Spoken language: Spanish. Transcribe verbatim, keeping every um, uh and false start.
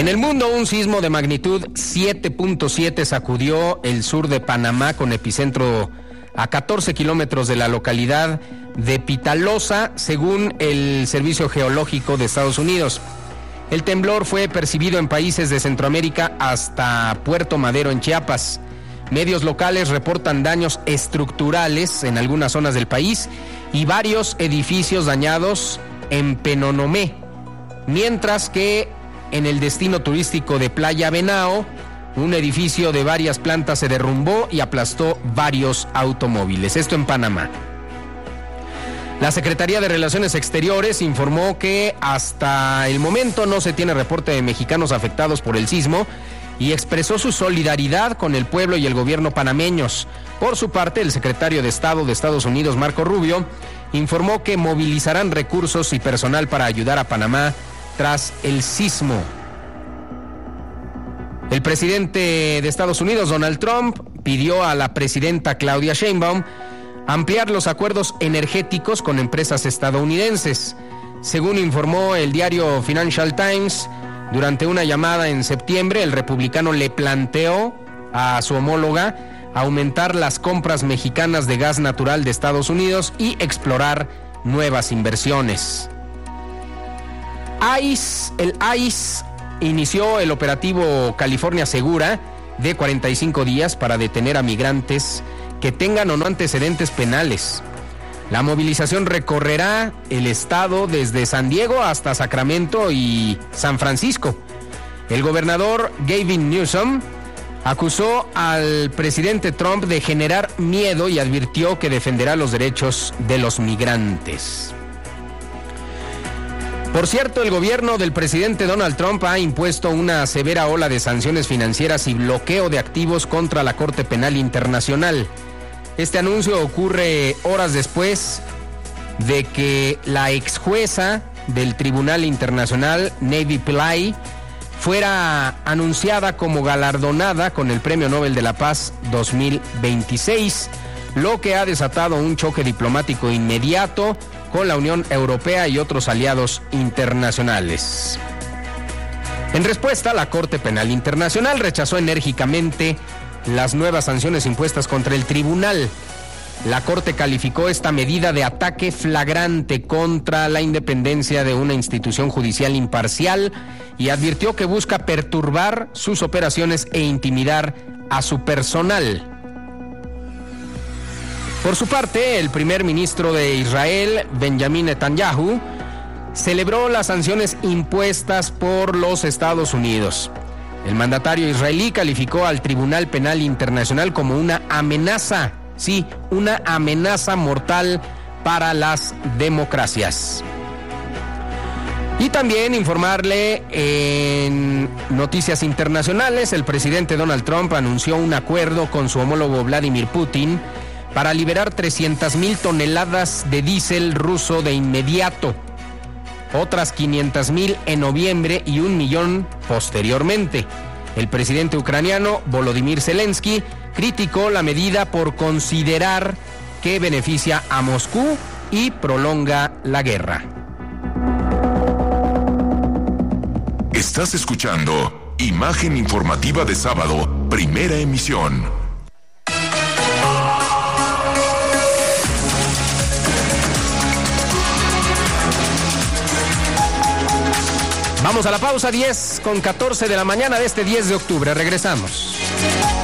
En el mundo, un sismo de magnitud siete punto siete sacudió el sur de Panamá con epicentro a catorce kilómetros de la localidad de Pitalosa, según el Servicio Geológico de Estados Unidos. El temblor fue percibido en países de Centroamérica hasta Puerto Madero en Chiapas. Medios locales reportan daños estructurales en algunas zonas del país y varios edificios dañados en Penonomé, mientras que en el destino turístico de Playa Venao, un edificio de varias plantas se derrumbó y aplastó varios automóviles. Esto en Panamá. La Secretaría de Relaciones Exteriores informó que hasta el momento no se tiene reporte de mexicanos afectados por el sismo y expresó su solidaridad con el pueblo y el gobierno panameños. Por su parte, el secretario de Estado de Estados Unidos, Marco Rubio, informó que movilizarán recursos y personal para ayudar a Panamá tras el sismo. El presidente de Estados Unidos, Donald Trump, pidió a la presidenta Claudia Sheinbaum ampliar los acuerdos energéticos con empresas estadounidenses. Según informó el diario Financial Times, durante una llamada en septiembre, el republicano le planteó a su homóloga aumentar las compras mexicanas de gas natural de Estados Unidos y explorar nuevas inversiones. ICE, el ICE inició el operativo California Segura de cuarenta y cinco días para detener a migrantes que tengan o no antecedentes penales. La movilización recorrerá el estado desde San Diego hasta Sacramento y San Francisco. El gobernador Gavin Newsom acusó al presidente Trump de generar miedo y advirtió que defenderá los derechos de los migrantes. Por cierto, el gobierno del presidente Donald Trump ha impuesto una severa ola de sanciones financieras y bloqueo de activos contra la Corte Penal Internacional. Este anuncio ocurre horas después de que la ex jueza del Tribunal Internacional, Navi Pillay, fuera anunciada como galardonada con el Premio Nobel de la Paz dos mil veintiséis, lo que ha desatado un choque diplomático inmediato con la Unión Europea y otros aliados internacionales. En respuesta, la Corte Penal Internacional rechazó enérgicamente las nuevas sanciones impuestas contra el tribunal. La Corte calificó esta medida de ataque flagrante contra la independencia de una institución judicial imparcial y advirtió que busca perturbar sus operaciones e intimidar a su personal. Por su parte, el primer ministro de Israel, Benjamin Netanyahu, celebró las sanciones impuestas por los Estados Unidos. El mandatario israelí calificó al Tribunal Penal Internacional como una amenaza, sí, una amenaza mortal para las democracias. Y también informarle en noticias internacionales, el presidente Donald Trump anunció un acuerdo con su homólogo Vladimir Putin para liberar trescientas mil toneladas de diésel ruso de inmediato, otras quinientas mil en noviembre y un millón posteriormente. El presidente ucraniano Volodymyr Zelensky criticó la medida por considerar que beneficia a Moscú y prolonga la guerra. Estás escuchando Imagen Informativa de Sábado, primera emisión. Vamos a la pausa, diez con catorce de la mañana de este diez de octubre. Regresamos.